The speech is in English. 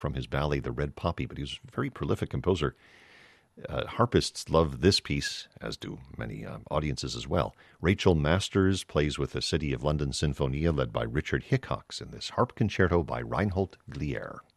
from his ballet The Red Poppy, but he was a very prolific composer. Harpists love this piece, as do many audiences as well. Rachel Masters plays with the City of London Sinfonia, led by Richard Hickox, in this harp concerto by Reinhold Glier.